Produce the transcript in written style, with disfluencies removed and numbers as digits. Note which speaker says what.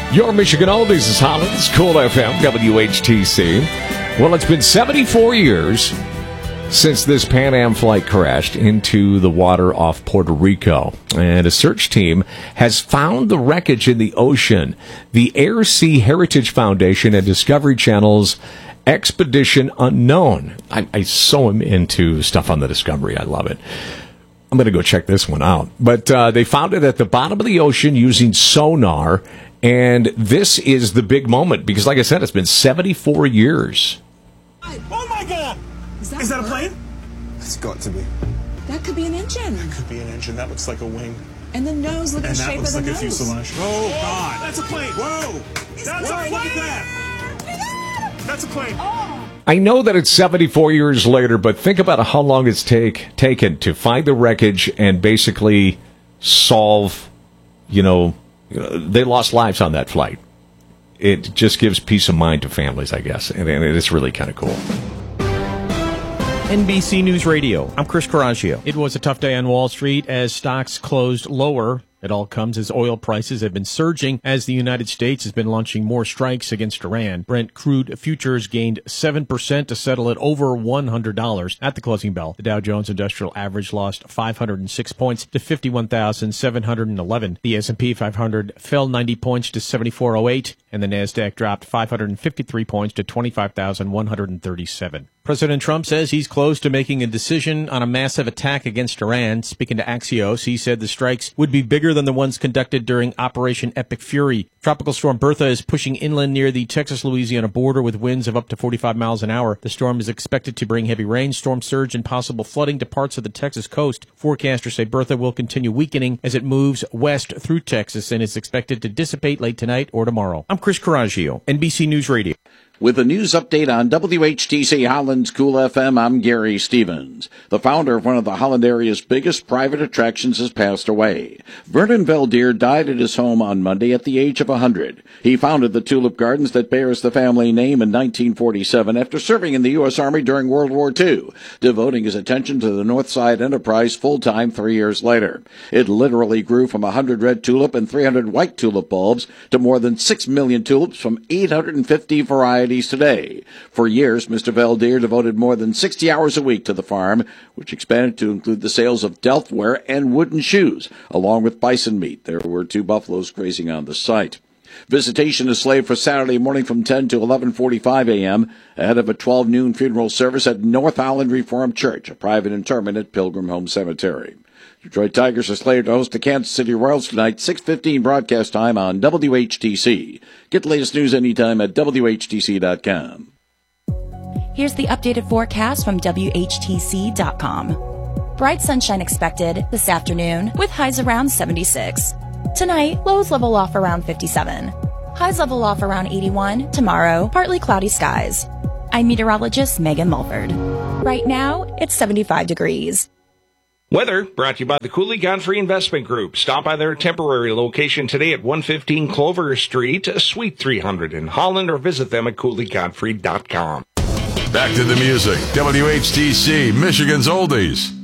Speaker 1: Your Michigan Oldies is Holland's Cool FM, WHTC. Well, it's been 74 years since this Pan Am flight crashed into the water off Puerto Rico. And a search team has found the wreckage in the ocean. The Air Sea Heritage Foundation and Discovery Channel's Expedition Unknown. I so am into stuff on the Discovery. I love it. I'm going to go check this one out. But they found it at the bottom of the ocean using sonar. And this is the big moment because, like I said, it's been 74 years.
Speaker 2: Oh, my God! Is that a plane?
Speaker 3: It's got to be.
Speaker 4: That could be an engine.
Speaker 2: That could be an engine. That looks like a wing.
Speaker 4: And the nose, look at the shape of the nose.
Speaker 2: And that looks like a fuselage. Oh, God. That's a plane. Whoa. That's a plane. Look at that. That's a plane.
Speaker 1: I know that it's 74 years later, but think about how long it's taken to find the wreckage and basically solve, they lost lives on that flight. It just gives peace of mind to families, I guess, and it's really kind of cool.
Speaker 5: NBC News Radio, I'm Chris Coraggio. It was a tough day on Wall Street as stocks closed lower. It all comes as oil prices have been surging as the United States has been launching more strikes against Iran. Brent crude futures gained 7% to settle at over $100 at the closing bell. The Dow Jones Industrial Average lost 506 points to 51,711. The S&P 500 fell 90 points to 7408, and the Nasdaq dropped 553 points to 25,137. President Trump says he's close to making a decision on a massive attack against Iran. Speaking to Axios, he said the strikes would be bigger than the ones conducted during Operation Epic Fury. Tropical storm Bertha is pushing inland near the Texas-Louisiana border with winds of up to 45 miles an hour. The storm is expected to bring heavy rain, storm surge, and possible flooding to parts of the Texas coast. Forecasters say Bertha will continue weakening as it moves west through Texas and is expected to dissipate late tonight or tomorrow. I'm Chris Coraggio, NBC News Radio.
Speaker 6: With a news update on WHTC Holland's Cool FM, I'm Gary Stevens. The founder of one of the Holland area's biggest private attractions has passed away. Vernon Veldeer died at his home on Monday at the age of 100. He founded the Tulip Gardens that bears the family name in 1947 after serving in the U.S. Army during World War II, devoting his attention to the Northside enterprise full-time 3 years later. It literally grew from 100 red tulip and 300 white tulip bulbs to more than 6 million tulips from 850 varieties today. For years, Mr. Veldeer devoted more than 60 hours a week to the farm, which expanded to include the sales of Delftware and wooden shoes, along with bison meat. There were 2 buffaloes grazing on the site. Visitation is slated for Saturday morning from 10 to 11:45 a.m. ahead of a 12 noon funeral service at North Holland Reformed Church, a private interment at Pilgrim Home Cemetery. Detroit Tigers are slated to host the Kansas City Royals tonight, 6:15 broadcast time on WHTC. Get the latest news anytime at WHTC.com.
Speaker 7: Here's the updated forecast from WHTC.com. Bright sunshine expected this afternoon with highs around 76. Tonight, lows level off around 57. Highs level off around 81. Tomorrow, partly cloudy skies. I'm meteorologist Megan Mulford. Right now, it's 75 degrees.
Speaker 8: Weather brought to you by the Cooley Godfrey Investment Group. Stop by their temporary location today at 115 Clover Street, Suite 300 in Holland, or visit them at CooleyGodfrey.com.
Speaker 9: Back to the music. WHTC, Michigan's Oldies.